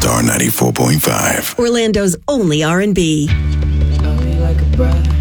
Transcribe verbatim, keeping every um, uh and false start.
Star ninety-four point five. Orlando's only R and B. Love me like a brother.